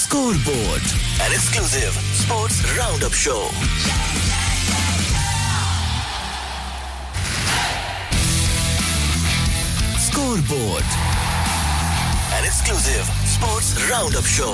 Scoreboard, an exclusive sports roundup show. Scoreboard, an exclusive sports roundup show.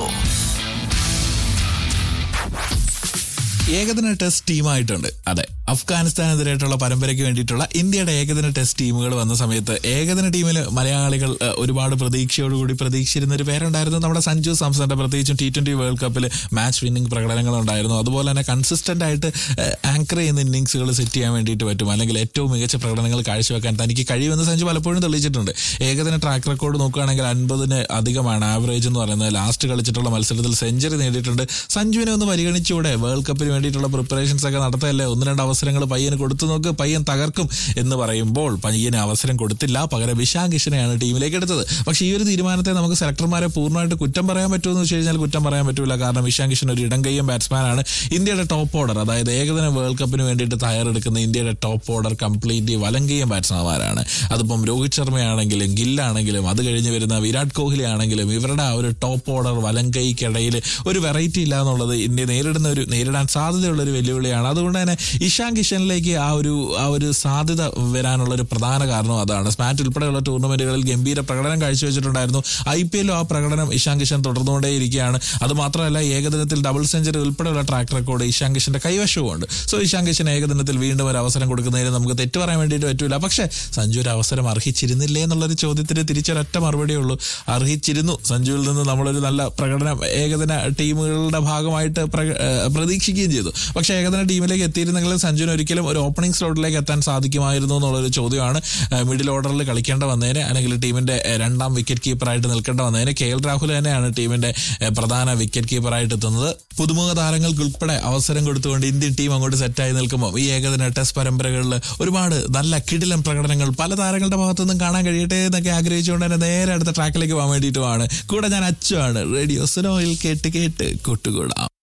ഏകദിന test ടീമായിട്ടുണ്ട്. അതെ, അഫ്ഗാനിസ്ഥാനെതിരായിട്ടുള്ള പരമ്പരയ്ക്ക് വേണ്ടിയിട്ടുള്ള ഇന്ത്യയുടെ ഏകദിന ടെസ്റ്റ് ടീമുകൾ വന്ന സമയത്ത് ഏകദിന ടീമിൽ മലയാളികൾ ഒരുപാട് പ്രതീക്ഷയോടുകൂടി പ്രതീക്ഷിച്ചിരുന്ന ഒരു പേരുണ്ടായിരുന്നു നമ്മുടെ സഞ്ജു സാംസന്റെ. പ്രത്യേകിച്ചും T20 വേൾഡ് കപ്പിൽ മാച്ച് വിന്നിംഗ് പ്രകടനങ്ങളുണ്ടായിരുന്നു. അതുപോലെ തന്നെ കൺസിസ്റ്റന്റ് ആയിട്ട് ആങ്കർ ചെയ്യുന്ന ഇന്നിങ്സുകൾ സെറ്റ് ചെയ്യാൻ വേണ്ടിയിട്ട് പറ്റും, അല്ലെങ്കിൽ ഏറ്റവും മികച്ച പ്രകടനങ്ങൾ കാഴ്ചവെക്കാൻ തനിക്ക് കഴിയുമെന്ന് സഞ്ജു പലപ്പോഴും തെളിയിച്ചിട്ടുണ്ട്. ഏകദിന ട്രാക്ക് റെക്കോർഡ് നോക്കുകയാണെങ്കിൽ 50 അധികമാണ് ആവറേജ് എന്ന് പറയുന്നത്. ലാസ്റ്റ് കളിച്ചിട്ടുള്ള മത്സരത്തിൽ സെഞ്ചുറി നേടിയിട്ടുണ്ട്. സഞ്ജുവിനെ ഒന്ന് പരിഗണിച്ചുകൂടെ? വേൾഡ് കപ്പിന് വേണ്ടിയിട്ടുള്ള പ്രിപ്പറേഷൻസ് ഒക്കെ നടത്തല്ലേ? 1-2 അവസരങ്ങൾ പയ്യന് കൊടുത്തു നോക്ക്, പയ്യൻ തകർക്കും എന്ന് പറയുമ്പോൾ പയ്യന് അവസരം കൊടുത്തില്ല. പകരം ഇഷാൻ കിഷനെയാണ് ടീമിലേക്ക് എടുത്തത്. പക്ഷേ ഈ ഒരു തീരുമാനത്തെ നമുക്ക് സെലക്ടർമാരെ പൂർണ്ണമായിട്ട് കുറ്റം പറയാൻ പറ്റുമെന്ന് വെച്ച് കഴിഞ്ഞാൽ കുറ്റം പറയാൻ പറ്റില്ല. കാരണം ഇഷാൻ കിഷൻ ഒരു ഇടംകയ്യൻ ബാറ്റ്സ്മാനാണ്. ഇന്ത്യയുടെ ടോപ്പ് ഓർഡർ, അതായത് ഏകദിന വേൾഡ് കപ്പിന് വേണ്ടിയിട്ട് തയ്യാറെടുക്കുന്ന ഇന്ത്യയുടെ ടോപ്പ് ഓർഡർ കംപ്ലീറ്റ്ലി വലംകയ്യൻ ബാറ്റ്സ്മാൻമാരാണ്. അതിപ്പം രോഹിത് ശർമ്മയാണെങ്കിലും ഗില്ലാണെങ്കിലും അത് കഴിഞ്ഞ് വരുന്ന വിരാട് കോഹ്ലി ആണെങ്കിലും ഇവരുടെ ആ ഒരു ടോപ്പ് ഓർഡർ വലംകൈക്കിടയിൽ ഒരു വെറൈറ്റി ഇല്ല എന്നുള്ളത് ഇന്ത്യ നേരിടാൻ സാധ്യതയുള്ള ഒരു വെല്ലുവിളിയാണ്. അതുകൊണ്ട് തന്നെ ഇഷാൻ കിഷനിലേക്ക് ആ ഒരു സാധ്യത വരാനുള്ള ഒരു പ്രധാന കാരണം അതാണ്. സ്മാറ്റ് ഉൾപ്പെടെയുള്ള ടൂർണമെന്റുകളിൽ ഗംഭീര പ്രകടനം കാഴ്ചവെച്ചിട്ടുണ്ടായിരുന്നു. IPL ആ പ്രകടനം ഇഷാൻ കിഷൻ തുടർന്നുകൊണ്ടേയിരിക്കുകയാണ്. അത് മാത്രമല്ല, ഏകദിനത്തിൽ ഡബിൾ സെഞ്ചുറി ഉൾപ്പെടെയുള്ള track record Ishan കിഷന്റെ കൈവശവുമുണ്ട്. So Ishan Kishan ഏകദിനത്തിൽ വീണ്ടും ഒരു അവസരം കൊടുക്കുന്നതിന് നമുക്ക് തെറ്റു പറയാൻ വേണ്ടിയിട്ട് പറ്റൂല. പക്ഷേ സഞ്ജു ഒരു അവസരം അർഹിച്ചിരുന്നില്ലേ എന്നുള്ളൊരു ചോദ്യത്തിന് തിരിച്ചൊരൊറ്റ മറുപടിയേ ഉള്ളൂ: അർഹിച്ചിരുന്നു. സഞ്ജുവിൽ നിന്ന് നമ്മളൊരു നല്ല പ്രകടനം ഏകദിന ടീമുകളുടെ ഭാഗമായിട്ട് പ്രതീക്ഷിക്കുകയും ചെയ്തു. പക്ഷേ ഏകദിന ടീമിലേക്ക് എത്തിയിരുന്നെങ്കിൽ സഞ്ജുവിന് ഒരിക്കലും ഒരു ഓപ്പണിംഗ് സ്ലോട്ടിലേക്ക് എത്താൻ സാധിക്കുമായിരുന്നു എന്നുള്ളൊരു ചോദ്യമാണ്. മിഡിൽ ഓർഡറിൽ കളിക്കേണ്ട വന്നതിന്, അല്ലെങ്കിൽ ടീമിന്റെ രണ്ടാം വിക്കറ്റ് കീപ്പറായിട്ട് നിൽക്കേണ്ട വന്നതിന് KL രാഹുൽ തന്നെയാണ് ടീമിന്റെ പ്രധാന വിക്കറ്റ് കീപ്പറായിട്ട് എത്തുന്നത്. പുതുമുഖ താരങ്ങൾക്ക് ഉൾപ്പെടെ അവസരം കൊടുത്തുകൊണ്ട് ഇന്ത്യൻ ടീം അങ്ങോട്ട് സെറ്റായി നിൽക്കുമ്പോൾ ഈ ഏകദിന ടെസ്റ്റ് പരമ്പരകളിൽ ഒരുപാട് നല്ല കിടിലൻ പ്രകടനങ്ങൾ പല താരങ്ങളുടെ ഭാഗത്തു നിന്നും കാണാൻ കഴിയട്ടെ എന്നൊക്കെ ആഗ്രഹിച്ചുകൊണ്ട് തന്നെ നേരെ അടുത്ത ട്രാക്കിലേക്ക് പോകാൻ വേണ്ടിയിട്ടുമാണ്. കൂടെ ഞാൻ അച്ചുവാണ്. റേഡിയോ സുനോയിൽ കേട്ട് കൂട്ടുകൂടാം.